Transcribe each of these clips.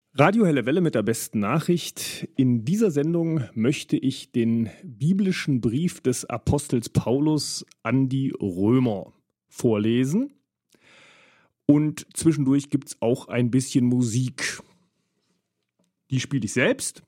Radio Helle Welle mit der besten Nachricht. In dieser Sendung möchte ich den biblischen Brief des Apostels Paulus an die Römer vorlesen. Und zwischendurch gibt es auch ein bisschen Musik. Die spiele ich selbst.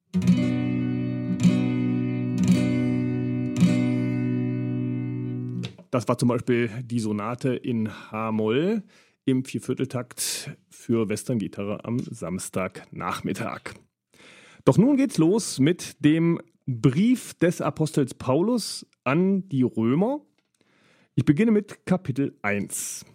Das war zum Beispiel die Sonate in H-Moll im Viervierteltakt für Western-Gitarre am Samstagnachmittag. Doch nun geht's los mit dem Brief des Apostels Paulus an die Römer. Ich beginne mit Kapitel 1.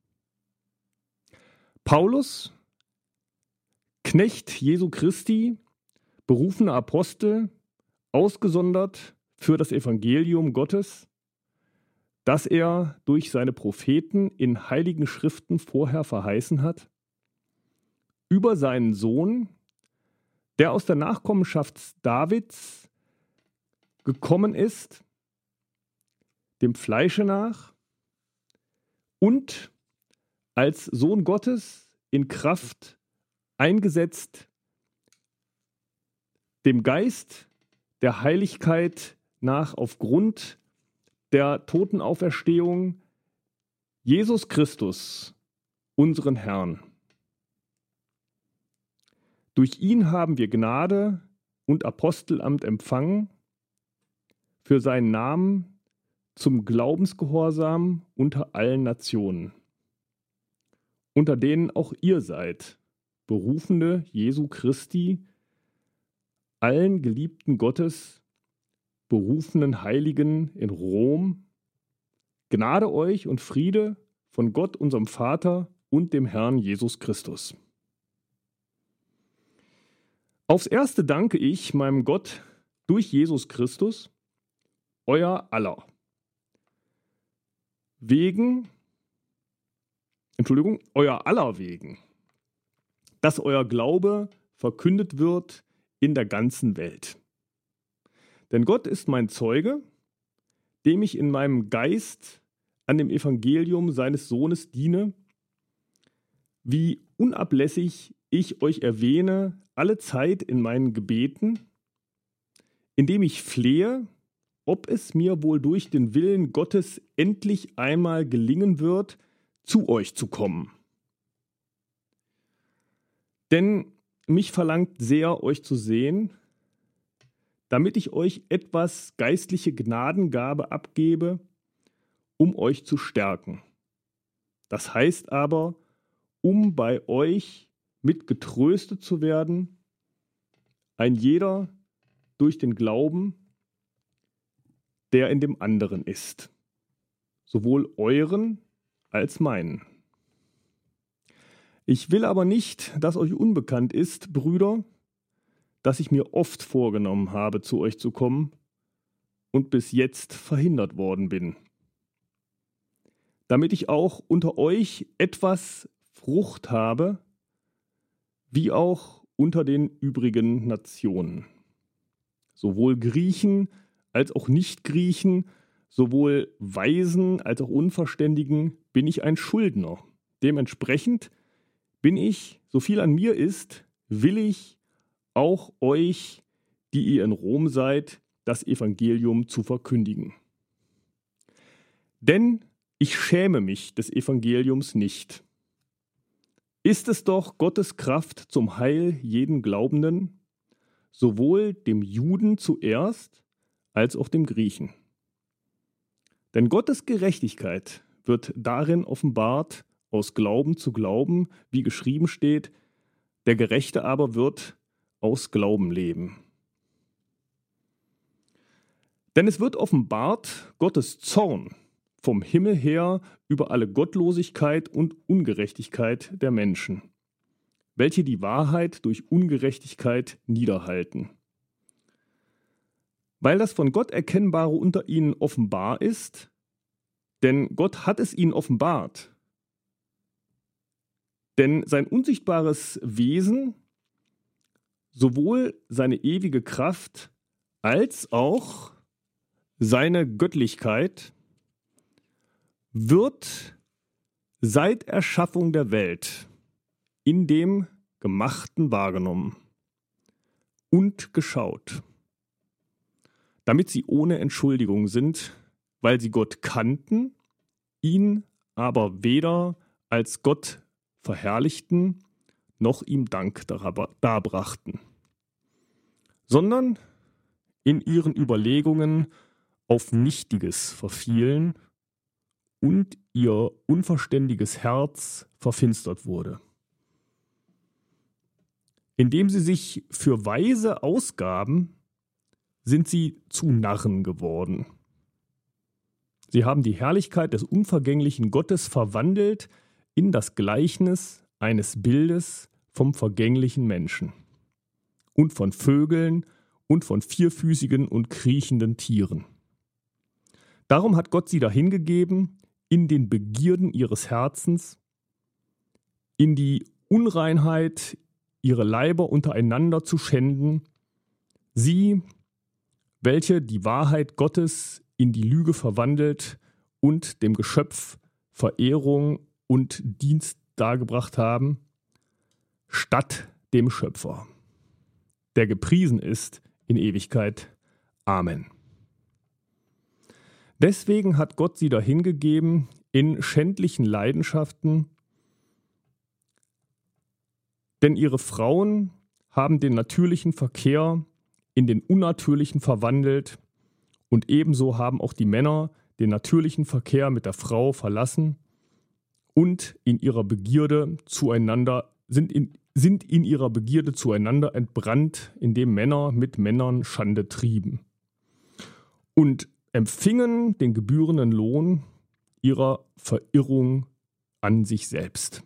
Paulus, Knecht Jesu Christi, berufener Apostel, ausgesondert für das Evangelium Gottes, das er durch seine Propheten in heiligen Schriften vorher verheißen hat, über seinen Sohn, der aus der Nachkommenschaft Davids gekommen ist, dem Fleische nach, und als Sohn Gottes in Kraft eingesetzt, dem Geist der Heiligkeit nach aufgrund der Totenauferstehung Jesus Christus, unseren Herrn. Durch ihn haben wir Gnade und Apostelamt empfangen für seinen Namen zum Glaubensgehorsam unter allen Nationen, unter denen auch ihr seid, Berufene Jesu Christi, allen Geliebten Gottes, berufenen Heiligen in Rom, Gnade euch und Friede von Gott, unserem Vater und dem Herrn Jesus Christus. Aufs Erste danke ich meinem Gott durch Jesus Christus, euer aller wegen, dass euer Glaube verkündet wird in der ganzen Welt. Denn Gott ist mein Zeuge, dem ich in meinem Geist an dem Evangelium seines Sohnes diene, wie unablässig ich euch erwähne, alle Zeit in meinen Gebeten, indem ich flehe, ob es mir wohl durch den Willen Gottes endlich einmal gelingen wird, zu euch zu kommen. Denn mich verlangt sehr, euch zu sehen, damit ich euch etwas geistliche Gnadengabe abgebe, um euch zu stärken. Das heißt aber, um bei euch mit getröstet zu werden, ein jeder durch den Glauben, der in dem anderen ist, sowohl euren als meinen. Ich will aber nicht, dass euch unbekannt ist, Brüder, dass ich mir oft vorgenommen habe, zu euch zu kommen und bis jetzt verhindert worden bin, damit ich auch unter euch etwas Frucht habe, wie auch unter den übrigen Nationen. Sowohl Griechen als auch Nicht-Griechen, sowohl Weisen als auch Unverständigen bin ich ein Schuldner. Dementsprechend bin ich, so viel an mir ist, willig, auch euch, die ihr in Rom seid, das Evangelium zu verkündigen. Denn ich schäme mich des Evangeliums nicht. Ist es doch Gottes Kraft zum Heil jeden Glaubenden, sowohl dem Juden zuerst als auch dem Griechen. Denn Gottes Gerechtigkeit wird darin offenbart, aus Glauben zu Glauben, wie geschrieben steht, der Gerechte aber wird aus Glauben leben. Denn es wird offenbart Gottes Zorn vom Himmel her über alle Gottlosigkeit und Ungerechtigkeit der Menschen, welche die Wahrheit durch Ungerechtigkeit niederhalten. Weil das von Gott Erkennbare unter ihnen offenbar ist, denn Gott hat es ihnen offenbart. Denn sein unsichtbares Wesen, sowohl seine ewige Kraft als auch seine Göttlichkeit, wird seit Erschaffung der Welt in dem Gemachten wahrgenommen und geschaut, damit sie ohne Entschuldigung sind, weil sie Gott kannten, ihn aber weder als Gott verherrlichten, noch ihm Dank darbrachten, sondern in ihren Überlegungen auf Nichtiges verfielen und ihr unverständiges Herz verfinstert wurde. Indem sie sich für Weise ausgaben, sind sie zu Narren geworden. Sie haben die Herrlichkeit des unvergänglichen Gottes verwandelt in das Gleichnis eines Bildes vom vergänglichen Menschen und von Vögeln und von vierfüßigen und kriechenden Tieren. Darum hat Gott sie dahingegeben, in den Begierden ihres Herzens, in die Unreinheit ihre Leiber untereinander zu schänden, sie, welche die Wahrheit Gottes in die Lüge verwandelt und dem Geschöpf Verehrung und Dienst dargebracht haben, statt dem Schöpfer, der gepriesen ist in Ewigkeit. Amen. Deswegen hat Gott sie dahingegeben in schändlichen Leidenschaften, denn ihre Frauen haben den natürlichen Verkehr in den unnatürlichen verwandelt und ebenso haben auch die Männer den natürlichen Verkehr mit der Frau verlassen und in ihrer Begierde zueinander sind in ihrer Begierde zueinander entbrannt, indem Männer mit Männern Schande trieben und empfingen den gebührenden Lohn ihrer Verirrung an sich selbst.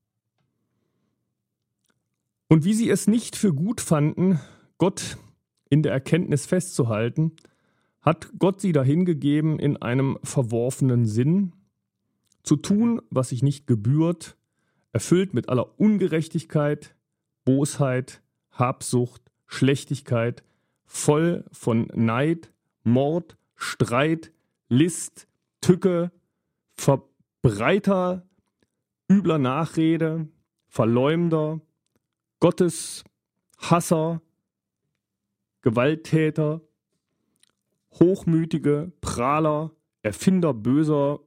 Und wie sie es nicht für gut fanden, Gott in der Erkenntnis festzuhalten, hat Gott sie dahingegeben, in einem verworfenen Sinn zu tun, was sich nicht gebührt, erfüllt mit aller Ungerechtigkeit, Bosheit, Habsucht, Schlechtigkeit, voll von Neid, Mord, Streit, List, Tücke, Verbreiter, übler Nachrede, Verleumder, Gottes Hasser, Gewalttäter, Hochmütige, Prahler, Erfinder böser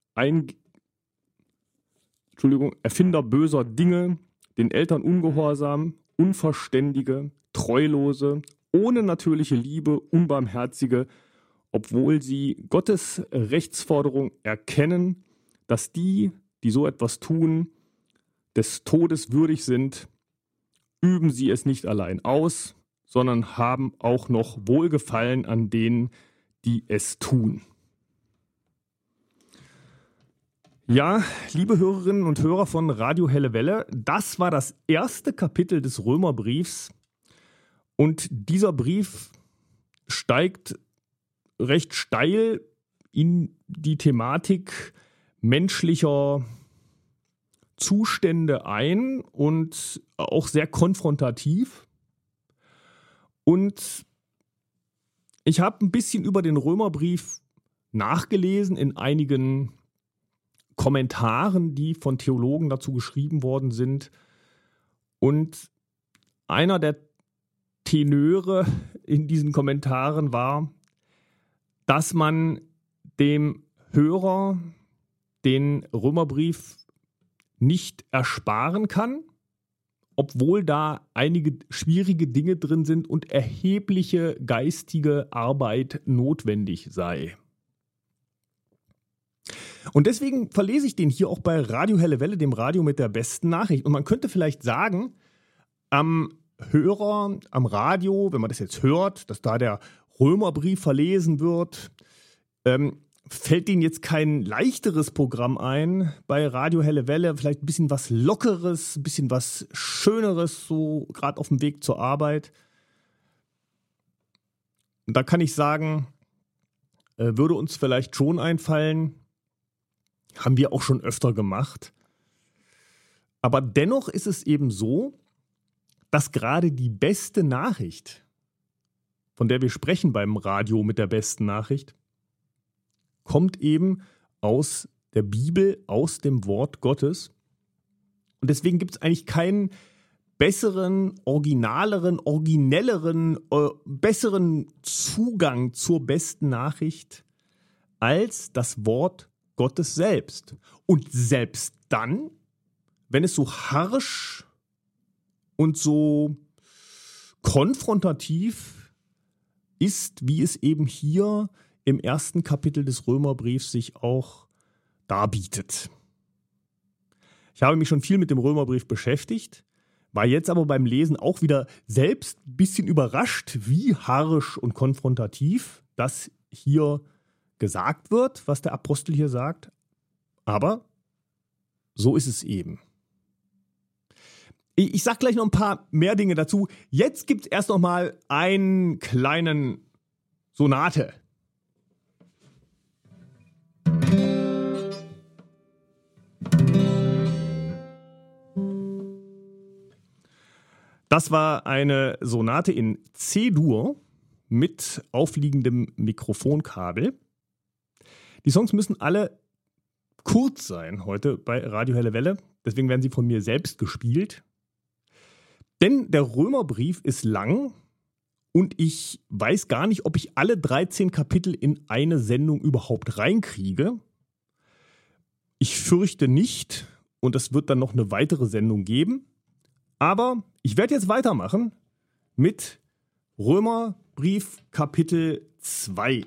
Dinge, den Eltern ungehorsam, Unverständige, Treulose, ohne natürliche Liebe, Unbarmherzige, obwohl sie Gottes Rechtsforderung erkennen, dass die so etwas tun, des Todes würdig sind, üben sie es nicht allein aus, sondern haben auch noch Wohlgefallen an denen, die es tun. Ja, liebe Hörerinnen und Hörer von Radio Helle Welle, das war das erste Kapitel des Römerbriefs. Und dieser Brief steigt recht steil in die Thematik menschlicher Zustände ein und auch sehr konfrontativ. Und ich habe ein bisschen über den Römerbrief nachgelesen in einigen Kommentaren, die von Theologen dazu geschrieben worden sind. Und einer der Tenöre in diesen Kommentaren war, dass man dem Hörer den Römerbrief nicht ersparen kann, obwohl da einige schwierige Dinge drin sind und erhebliche geistige Arbeit notwendig sei. Und deswegen verlese ich den hier auch bei Radio Helle Welle, dem Radio mit der besten Nachricht. Und man könnte vielleicht sagen, am Hörer, am Radio, wenn man das jetzt hört, dass da der Römerbrief verlesen wird, fällt Ihnen jetzt kein leichteres Programm ein bei Radio Helle Welle, vielleicht ein bisschen was Lockeres, ein bisschen was Schöneres, so gerade auf dem Weg zur Arbeit. Und da kann ich sagen, würde uns vielleicht schon einfallen, haben wir auch schon öfter gemacht. Aber dennoch ist es eben so, dass gerade die beste Nachricht, von der wir sprechen beim Radio mit der besten Nachricht, kommt eben aus der Bibel, aus dem Wort Gottes. Und deswegen gibt es eigentlich keinen besseren, originelleren, besseren Zugang zur besten Nachricht als das Wort Gottes selbst. Und selbst dann, wenn es so harsch und so konfrontativ ist, wie es eben hier im ersten Kapitel des Römerbriefs sich auch darbietet. Ich habe mich schon viel mit dem Römerbrief beschäftigt, war jetzt aber beim Lesen auch wieder selbst ein bisschen überrascht, wie harsch und konfrontativ das hier gesagt wird, was der Apostel hier sagt. Aber so ist es eben. Ich sage gleich noch ein paar mehr Dinge dazu. Jetzt gibt es erst noch mal einen kleinen Sonate. Das war eine Sonate in C-Dur mit aufliegendem Mikrofonkabel. Die Songs müssen alle kurz sein heute bei Radio Helle Welle. Deswegen werden sie von mir selbst gespielt. Denn der Römerbrief ist lang und ich weiß gar nicht, ob ich alle 13 Kapitel in eine Sendung überhaupt reinkriege. Ich fürchte nicht und es wird dann noch eine weitere Sendung geben. Aber ich werde jetzt weitermachen mit Römerbrief Kapitel 2.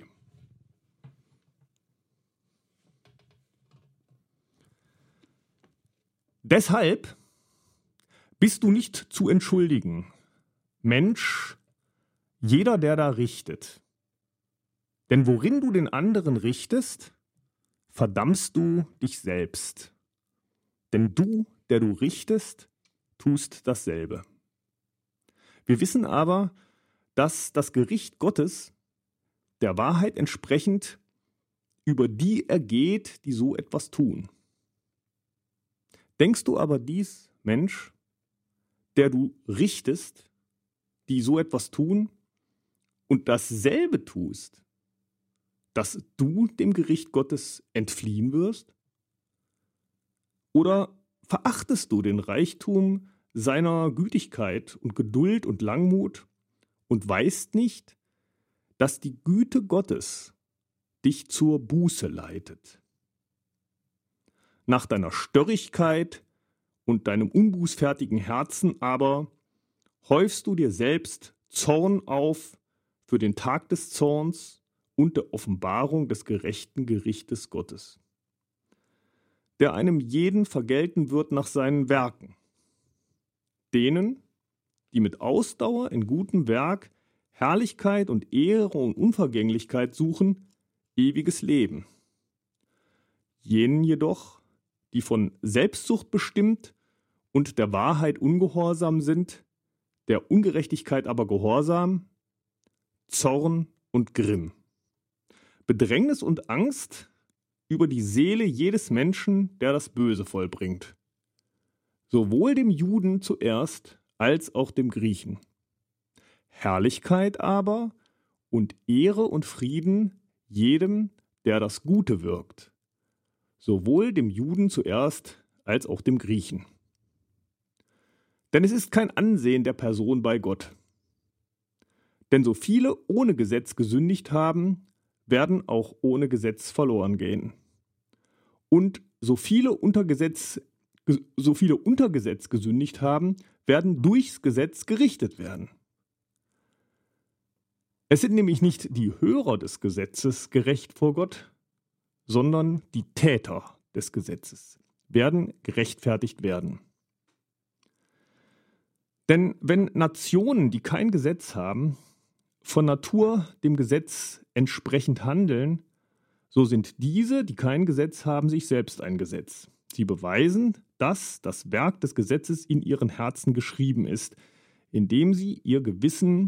Deshalb bist du nicht zu entschuldigen, Mensch, jeder, der da richtet. Denn worin du den anderen richtest, verdammst du dich selbst. Denn du, der du richtest, tust dasselbe. Wir wissen aber, dass das Gericht Gottes der Wahrheit entsprechend über die ergeht, die so etwas tun. Denkst du aber dies, Mensch, der du richtest, die so etwas tun und dasselbe tust, dass du dem Gericht Gottes entfliehen wirst? Oder verachtest du den Reichtum seiner Gütigkeit und Geduld und Langmut und weißt nicht, dass die Güte Gottes dich zur Buße leitet? Nach deiner Störrigkeit und deinem unbußfertigen Herzen aber häufst du dir selbst Zorn auf für den Tag des Zorns und der Offenbarung des gerechten Gerichtes Gottes, der einem jeden vergelten wird nach seinen Werken, denen, die mit Ausdauer in gutem Werk Herrlichkeit und Ehre und Unvergänglichkeit suchen, ewiges Leben. Jenen jedoch, die von Selbstsucht bestimmt und der Wahrheit ungehorsam sind, der Ungerechtigkeit aber gehorsam, Zorn und Grimm, Bedrängnis und Angst über die Seele jedes Menschen, der das Böse vollbringt, sowohl dem Juden zuerst als auch dem Griechen. Herrlichkeit aber und Ehre und Frieden jedem, der das Gute wirkt, sowohl dem Juden zuerst als auch dem Griechen. Denn es ist kein Ansehen der Person bei Gott. Denn so viele ohne Gesetz gesündigt haben, werden auch ohne Gesetz verloren gehen. Und so viele unter Gesetz gesündigt haben, werden durchs Gesetz gerichtet werden. Es sind nämlich nicht die Hörer des Gesetzes gerecht vor Gott, sondern die Täter des Gesetzes werden gerechtfertigt werden. Denn wenn Nationen, die kein Gesetz haben, von Natur dem Gesetz entsprechend handeln, so sind diese, die kein Gesetz haben, sich selbst ein Gesetz. Sie beweisen, dass das Werk des Gesetzes in ihren Herzen geschrieben ist, indem ihr Gewissen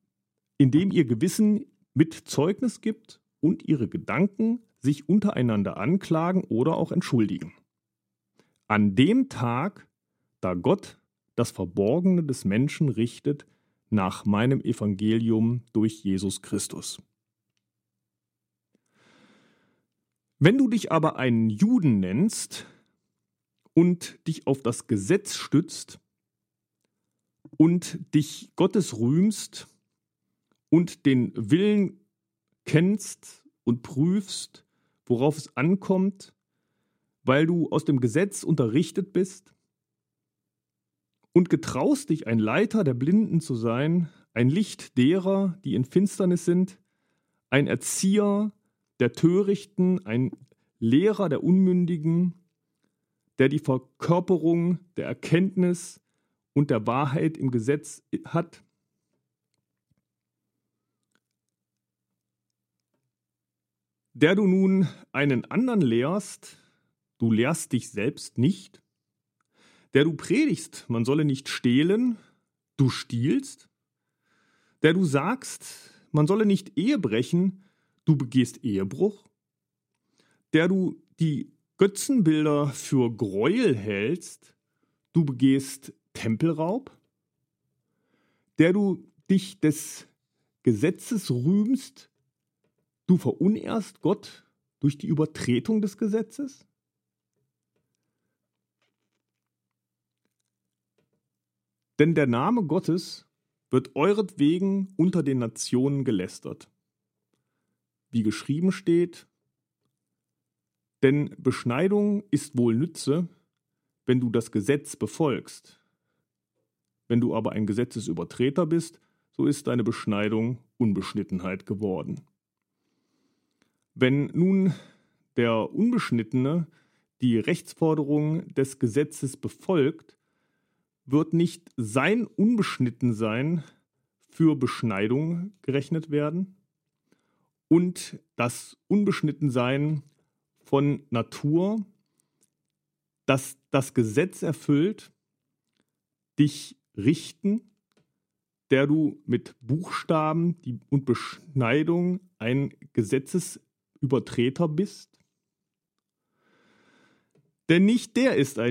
mit Zeugnis gibt und ihre Gedanken sich untereinander anklagen oder auch entschuldigen. An dem Tag, da Gott das Verborgene des Menschen richtet, nach meinem Evangelium durch Jesus Christus. Wenn du dich aber einen Juden nennst und dich auf das Gesetz stützt, und dich Gottes rühmst und den Willen kennst und prüfst, worauf es ankommt, weil du aus dem Gesetz unterrichtet bist und getraust dich, ein Leiter der Blinden zu sein, ein Licht derer, die in Finsternis sind, ein Erzieher der Törichten, ein Lehrer der Unmündigen, der die Verkörperung der Erkenntnis und der Wahrheit im Gesetz hat. Der du nun einen anderen lehrst, du lehrst dich selbst nicht. Der du predigst, man solle nicht stehlen, du stiehlst. Der du sagst, man solle nicht Ehe brechen, du begehst Ehebruch. Der du die Götzenbilder für Gräuel hältst, du begehst Tempelraub. Der du dich des Gesetzes rühmst, du verunehrst Gott durch die Übertretung des Gesetzes. Denn der Name Gottes wird euretwegen unter den Nationen gelästert. Wie geschrieben steht, denn Beschneidung ist wohl Nütze, wenn du das Gesetz befolgst. Wenn du aber ein Gesetzesübertreter bist, so ist deine Beschneidung Unbeschnittenheit geworden. Wenn nun der Unbeschnittene die Rechtsforderung des Gesetzes befolgt, wird nicht sein Unbeschnittensein für Beschneidung gerechnet werden und das Unbeschnittensein von Natur, das das Gesetz erfüllt, dich richten, der du mit Buchstaben und Beschneidung ein Gesetzesübertreter bist. Denn nicht der ist ein